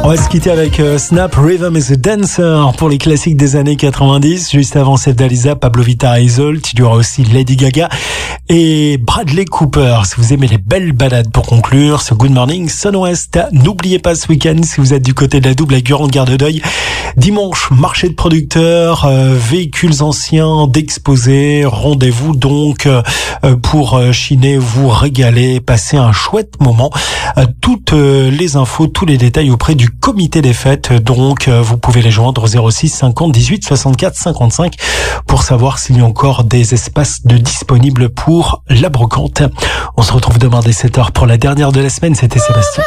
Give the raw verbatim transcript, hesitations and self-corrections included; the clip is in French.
On va se quitter avec euh, Snap, Rhythm is a Dancer pour les classiques des années quatre-vingt-dix. Juste avant Seth Dalisa, Pablo Vittar et Isolde. Il y aura aussi Lady Gaga et Bradley Cooper. Si vous aimez les belles balades pour conclure, ce Good Morning Sun West. N'oubliez pas ce week-end, si vous êtes du côté de la Double à Guérande-Garde-Deuil, dimanche, marché de producteurs, euh, véhicules anciens d'exposés. Rendez-vous donc euh, pour euh, chiner, vous régaler, passer un chouette moment. Euh, toutes euh, les infos, tous les détails auprès du comité des fêtes. Donc, euh, vous pouvez les joindre au zéro six cinquante dix-huit soixante-quatre cinquante-cinq pour savoir s'il y a encore des espaces de disponibles pour la brocante. On se retrouve demain dès sept heures pour la dernière de la semaine. C'était Sébastien.